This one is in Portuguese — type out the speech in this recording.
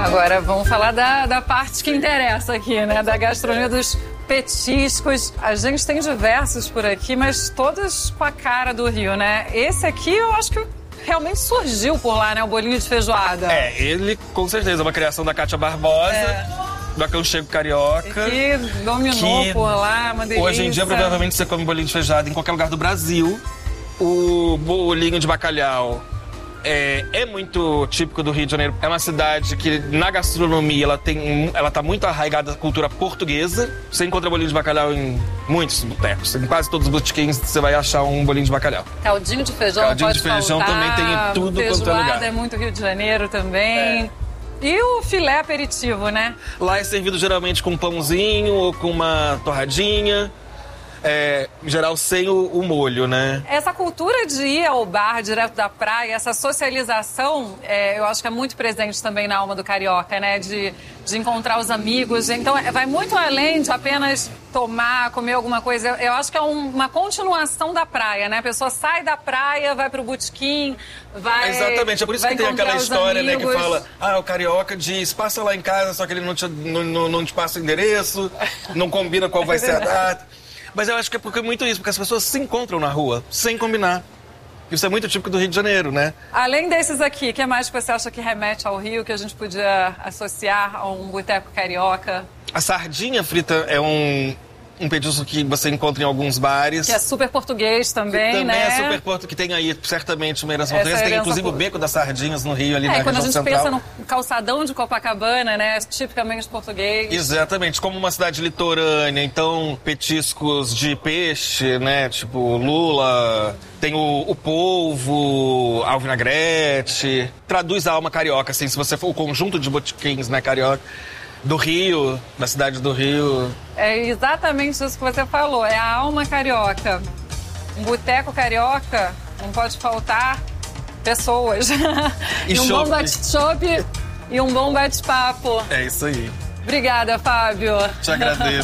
Agora vamos falar da parte que interessa aqui, né? Da gastronomia dos petiscos. A gente tem diversos por aqui, mas todos com a cara do Rio, né? Esse aqui eu acho que realmente surgiu por lá, né? O bolinho de feijoada. Ele com certeza é uma criação da Kátia Barbosa, do Aconchego Carioca. Que dominou por lá, uma delícia. Hoje em dia, provavelmente, você come bolinho de feijoada em qualquer lugar do Brasil. O bolinho de bacalhau é muito típico do Rio de Janeiro. É uma cidade que, na gastronomia, ela tá muito arraigada à cultura portuguesa. Você encontra bolinho de bacalhau em muitos botecos. Em quase todos os botequins você vai achar um bolinho de bacalhau. Caldinho de feijão Caldinho pode de feijão faltar. também tem em tudo quanto é lugar. Feijoada é muito Rio de Janeiro também. E o filé aperitivo, né? Lá é servido geralmente com um pãozinho ou com uma torradinha. Em geral, sem o molho, né? Essa cultura de ir ao bar direto da praia, essa socialização, eu acho que é muito presente também na alma do carioca, né? De encontrar os amigos. Então, vai muito além de apenas tomar, comer alguma coisa. Eu acho que é uma continuação da praia, né? A pessoa sai da praia, vai pro botequim, vai... Exatamente, é por isso que tem aquela história, né, que fala, o carioca diz, passa lá em casa, só que ele não te passa o endereço, não combina qual vai ser a data. Mas eu acho que é porque muito isso, porque as pessoas se encontram na rua, sem combinar. Isso é muito típico do Rio de Janeiro, né? Além desses aqui, o que mais você acha que remete ao Rio, que a gente podia associar a um boteco carioca? A sardinha frita é um petisco que você encontra em alguns bares. Que é super português também, que né? Também é super português, que tem aí certamente uma herança portuguesa. Tem inclusive o Beco das Sardinhas no Rio, ali na região central. Quando a gente pensa no calçadão de Copacabana, né? Tipicamente português. Exatamente, como uma cidade litorânea, então petiscos de peixe, né? Tipo lula, tem o polvo, alvinagrete. Traduz a alma carioca, assim, se você for o conjunto de botequins, né, carioca. Do Rio, da cidade do Rio. É exatamente isso que você falou, é a alma carioca. Um boteco carioca, não pode faltar pessoas. E um bom bate-chopp e um bom bate-papo. É isso aí. Obrigada, Fábio. Te agradeço.